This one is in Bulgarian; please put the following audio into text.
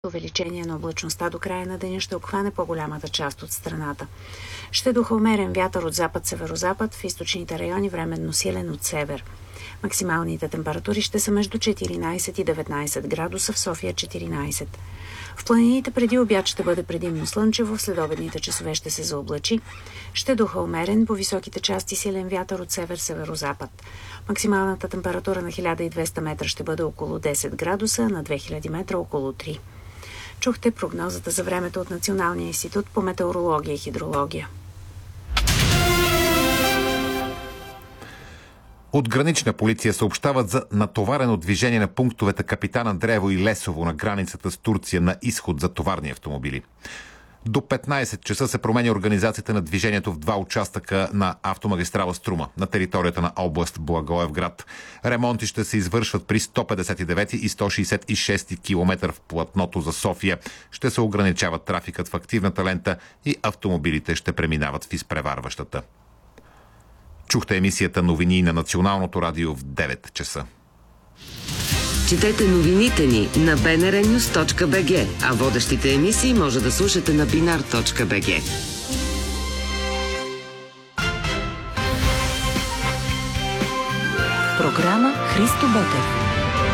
Увеличение на облачността до края на деня ще обхване по-голямата част от страната. Ще духа умерен вятър от запад-северозапад, в източните райони временно силен от север. Максималните температури ще са между 14 и 19 градуса, в София 14. В планините преди обяд ще бъде предимно слънчево, в следобедните часове ще се заоблачи. Ще духа умерен, по високите части силен вятър от север-северозапад. Максималната температура на 1200 метра ще бъде около 10 градуса, на 2000 метра около 3. Чухте прогнозата за времето от Националния институт по метеорология и хидрология. От Гранична полиция съобщават за натоварено движение на пунктовете Капитан Андреево и Лесово на границата с Турция на изход за товарни автомобили. До 15 часа се променя организацията на движението в два участъка на автомагистрала Струма на територията на област Благоевград. Ремонти ще се извършват при 159 и 166 км в платното за София. Ще се ограничава трафикът в активната лента и автомобилите ще преминават в изпреварващата. Чухте емисията новини на Националното радио в 9 часа. Четете новините ни на bnrnews.bg, а водещите емисии може да слушате на binar.bg. Програма Христо Ботев.